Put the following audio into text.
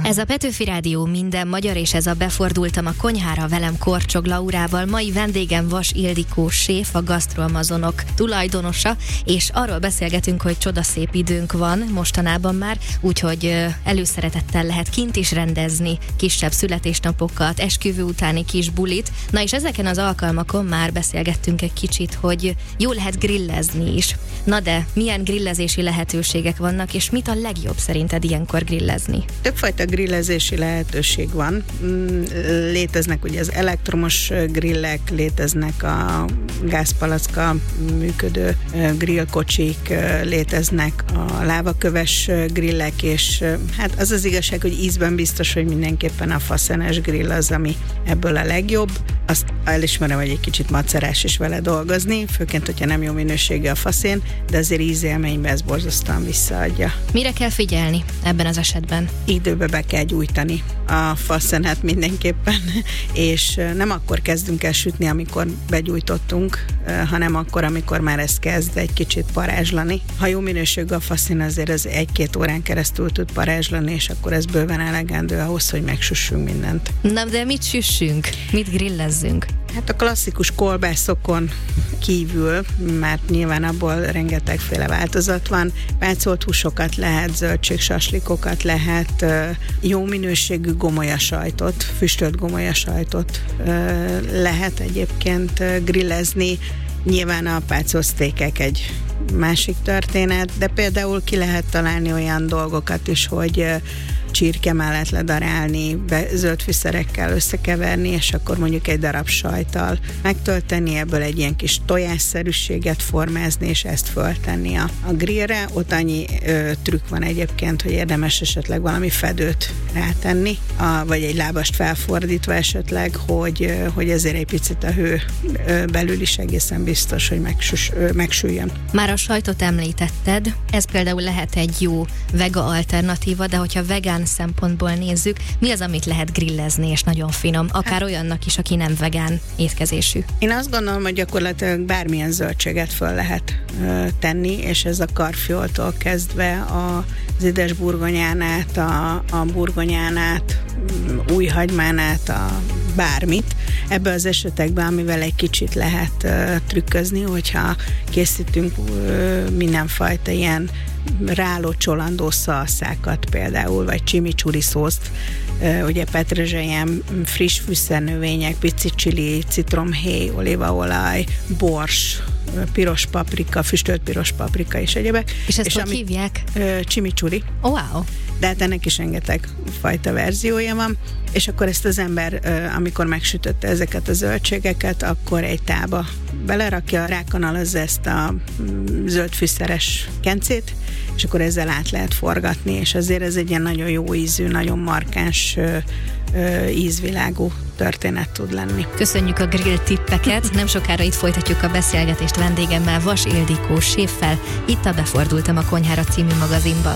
Ez a Petőfi Rádió minden magyar, és ez a Befordultam a konyhára, velem Korcsog Laurával. Mai vendégem Vas Ildikó séf, a Gasztroamazonok tulajdonosa, és arról beszélgetünk, hogy csodaszép időnk van mostanában már, úgyhogy előszeretettel lehet kint is rendezni kisebb születésnapokat, esküvő utáni kis bulit. Na és ezeken az alkalmakon már beszélgettünk egy kicsit, hogy jó lehet grillezni is. Na de milyen grillezési lehetőségek vannak, és mit a legjobb szerinted ilyenkor grillezni? Többfajta grillezési lehetőség van. Léteznek ugye az elektromos grillek, léteznek a gázpalackkal működő grillkocsik, léteznek a lávaköves grillek, és hát az az igazság, hogy ízben biztos, hogy mindenképpen a faszenes grill az, ami ebből a legjobb. Azt elismerem, hogy egy kicsit macerás is vele dolgozni, főként, hogyha nem jó minőségű a faszén, de azért ízélményben ez borzasztóan visszaadja. Mire kell figyelni ebben az esetben? Időbe be kell gyújtani a faszenet mindenképpen, és nem akkor kezdünk el sütni, amikor begyújtottunk, hanem akkor, amikor már ez kezd egy kicsit parázslani. Ha jó minőségű a faszén, azért ez 1-2 órán keresztül tud parázslani, és akkor ez bőven elegendő ahhoz, hogy megsüssünk mindent. Na, de mit süssünk? Mit grillezzünk? Hát a klasszikus kolbászokon kívül, mert nyilván abból rengetegféle változat van, pácolt húsokat lehet, zöldségsasslikokat lehet, jó minőségű gomolyasajtot, füstölt gomolyasajtot lehet egyébként grillezni. Nyilván a pácolt sztékek egy másik történet, de például ki lehet találni olyan dolgokat is, hogy csirke mellett ledarálni, zöld fűszerekkel összekeverni, és akkor mondjuk egy darab sajttal megtölteni, ebből egy ilyen kis tojásszerűséget formázni, és ezt föltenni a grillre. Ott annyi trükk van egyébként, hogy érdemes esetleg valami fedőt rátenni, vagy egy lábast felfordítva esetleg, hogy ezért egy picit a hő belül is egészen biztos, hogy megsüljön. Már a sajtot említetted, ez például lehet egy jó vega alternatíva, de hogyha vegán szempontból nézzük, mi az, amit lehet grillezni, és nagyon finom, akár olyannak is, aki nem vegán étkezésű? Én azt gondolom, hogy gyakorlatilag bármilyen zöldséget föl lehet tenni, és ez a karfioltól kezdve az édes burgonyán át, a burgonyán át, újhagymán át, bármit. Ebben az esetekben, amivel egy kicsit lehet trükközni, hogyha készítünk mindenfajta ilyen rálocsolandó szalszákat például, vagy chimichurri szószt, ugye petrezselyem, friss fűszernövények, pici chili, citromhéj, olívaolaj, bors, piros paprika, füstölt piros paprika és egyébek. És ezt hogy hívják? Chimichurri. Oh, wow! De hát ennek is rengeteg fajta verziója van, és akkor ezt az ember, amikor megsütötte ezeket a zöldségeket, akkor egy tálba belerakja, rákanalazza ezt a zöldfűszeres kencét, és akkor ezzel át lehet forgatni, és azért ez egy ilyen nagyon jó ízű, nagyon markáns ízvilágú történet tud lenni. Köszönjük a grill tippeket, nem sokára itt folytatjuk a beszélgetést vendégemmel, Vas Ildikó séffel, itt a Befordultam a konyhára című magazinban.